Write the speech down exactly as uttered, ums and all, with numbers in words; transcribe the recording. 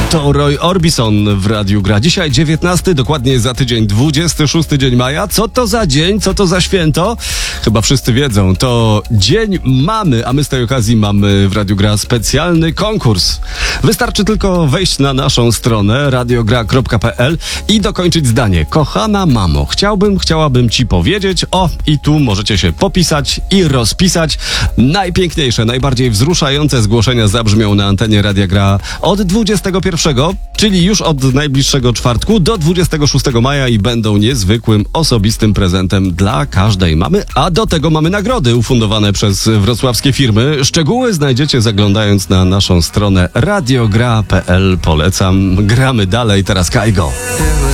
To Roy Orbison w Radiu Gra. Dzisiaj dziewiętnasty, dokładnie za tydzień, dwudziesty szósty dzień maja. Co to za dzień? Co to za święto? Chyba wszyscy wiedzą. To Dzień Mamy, a my z tej okazji mamy w Radiu Gra specjalny konkurs. Wystarczy tylko wejść na naszą stronę radiogra kropka pe el i dokończyć zdanie. Kochana mamo, chciałbym, chciałabym ci powiedzieć, o, i tu możecie się popisać i rozpisać. Najpiękniejsze, najbardziej wzruszające zgłoszenia zabrzmią na antenie Radia Gra od dwudziestego pierwszego, czyli już od najbliższego czwartku do dwudziestego szóstego maja i będą niezwykłym, osobistym prezentem dla każdej mamy, a do tego mamy nagrody ufundowane przez wrocławskie firmy. Szczegóły znajdziecie zaglądając na naszą stronę radiogra kropka pe el. Polecam. Gramy dalej, teraz Kajgo.